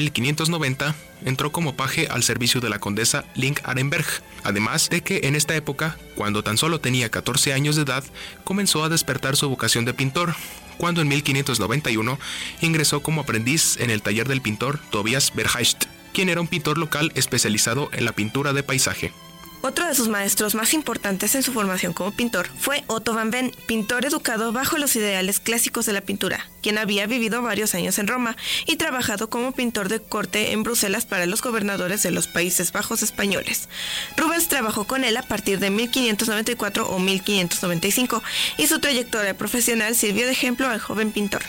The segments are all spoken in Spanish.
1590 entró como paje al servicio de la condesa Ling Arenberg, además de que en esta época, cuando tan solo tenía 14 años de edad, comenzó a despertar su vocación de pintor, cuando en 1591 ingresó como aprendiz en el taller del pintor Tobias Verhaest, quien era un pintor local especializado en la pintura de paisaje. Otro de sus maestros más importantes en su formación como pintor fue Otto van Ven, pintor educado bajo los ideales clásicos de la pintura, quien había vivido varios años en Roma y trabajado como pintor de corte en Bruselas para los gobernadores de los Países Bajos españoles. Rubens trabajó con él a partir de 1594 o 1595 y su trayectoria profesional sirvió de ejemplo al joven pintor.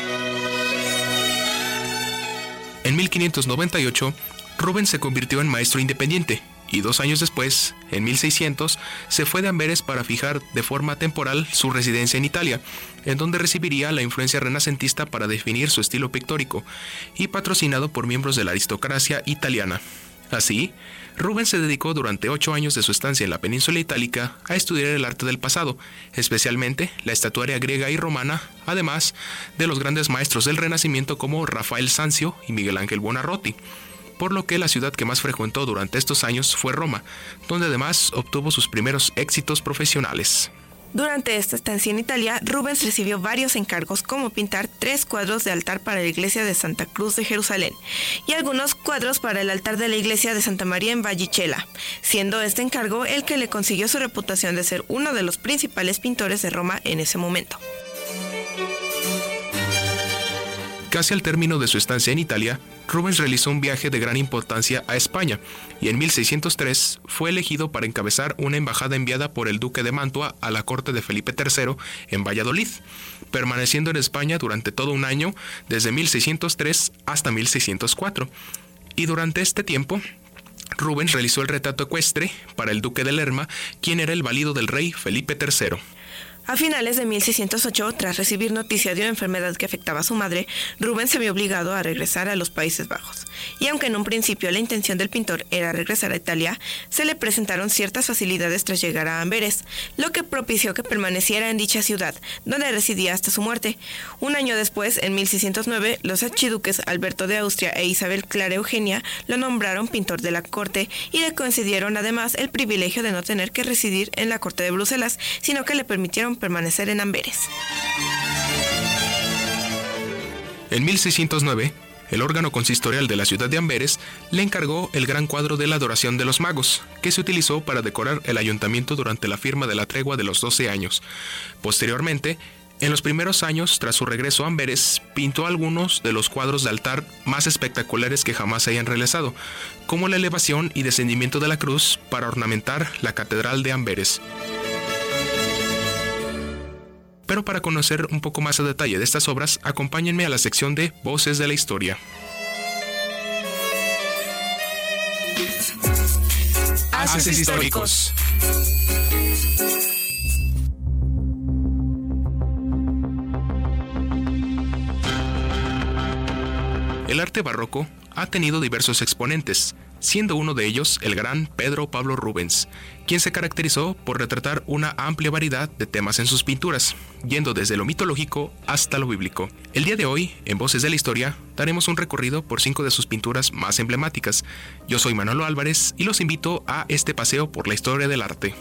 En 1598, Rubens se convirtió en maestro independiente, y 2 años después, en 1600, se fue de Amberes para fijar de forma temporal su residencia en Italia, en donde recibiría la influencia renacentista para definir su estilo pictórico, y patrocinado por miembros de la aristocracia italiana. Así, Rubens se dedicó durante 8 años de su estancia en la península itálica a estudiar el arte del pasado, especialmente la estatuaria griega y romana, además de los grandes maestros del Renacimiento como Rafael Sanzio y Miguel Ángel Buonarroti, por lo que la ciudad que más frecuentó durante estos años fue Roma, donde además obtuvo sus primeros éxitos profesionales. Durante esta estancia en Italia, Rubens recibió varios encargos como pintar 3 cuadros de altar para la iglesia de Santa Cruz de Jerusalén y algunos cuadros para el altar de la iglesia de Santa María en Vallicella, siendo este encargo el que le consiguió su reputación de ser uno de los principales pintores de Roma en ese momento. Casi al término de su estancia en Italia, Rubens realizó un viaje de gran importancia a España y en 1603 fue elegido para encabezar una embajada enviada por el duque de Mantua a la corte de Felipe III en Valladolid, permaneciendo en España durante todo un año desde 1603 hasta 1604. Y durante este tiempo, Rubens realizó el retrato ecuestre para el duque de Lerma, quien era el valido del rey Felipe III. A finales de 1608, tras recibir noticia de una enfermedad que afectaba a su madre, Rubens se vio obligado a regresar a los Países Bajos. Y aunque en un principio la intención del pintor era regresar a Italia, se le presentaron ciertas facilidades tras llegar a Amberes, lo que propició que permaneciera en dicha ciudad, donde residía hasta su muerte. Un año después, en 1609, los archiduques Alberto de Austria e Isabel Clara Eugenia lo nombraron pintor de la corte y le concedieron además el privilegio de no tener que residir en la corte de Bruselas, sino que le permitieron permanecer en Amberes. En 1609, el órgano consistorial de la ciudad de Amberes le encargó el gran cuadro de la Adoración de los Magos, que se utilizó para decorar el ayuntamiento durante la firma de la tregua de los 12 años. Posteriormente, en los primeros años, tras su regreso a Amberes, pintó algunos de los cuadros de altar más espectaculares que jamás se hayan realizado, como la elevación y descendimiento de la cruz para ornamentar la catedral de Amberes. Pero para conocer un poco más a detalle de estas obras, acompáñenme a la sección de Voces de la Historia. Haces históricos. El arte barroco ha tenido diversos exponentes, siendo uno de ellos el gran Pedro Pablo Rubens, quien se caracterizó por retratar una amplia variedad de temas en sus pinturas, yendo desde lo mitológico hasta lo bíblico. El día de hoy, en Voces de la Historia, daremos un recorrido por 5 de sus pinturas más emblemáticas. Yo soy Manolo Álvarez y los invito a este paseo por la historia del arte.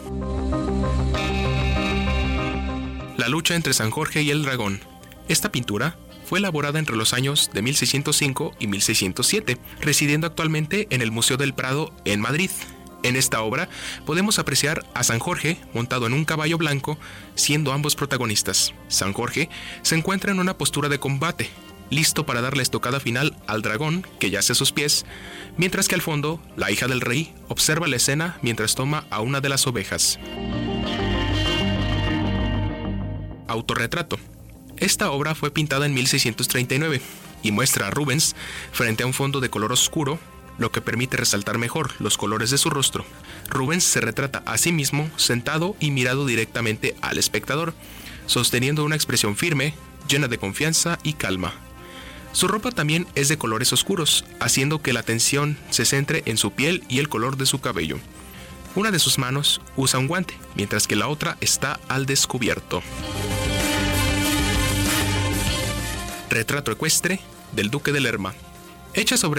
La lucha entre San Jorge y el dragón. Esta pintura fue elaborada entre los años de 1605 y 1607, residiendo actualmente en el Museo del Prado en Madrid. En esta obra podemos apreciar a San Jorge montado en un caballo blanco, siendo ambos protagonistas. San Jorge se encuentra en una postura de combate, listo para dar la estocada final al dragón que yace a sus pies, mientras que al fondo, la hija del rey observa la escena mientras toma a una de las ovejas. Autorretrato. Esta obra fue pintada en 1639 y muestra a Rubens frente a un fondo de color oscuro, lo que permite resaltar mejor los colores de su rostro. Rubens se retrata a sí mismo sentado y mirado directamente al espectador, sosteniendo una expresión firme, llena de confianza y calma. Su ropa también es de colores oscuros, haciendo que la atención se centre en su piel y el color de su cabello. Una de sus manos usa un guante, mientras que la otra está al descubierto. Retrato ecuestre del duque de Lerma. Hecha sobre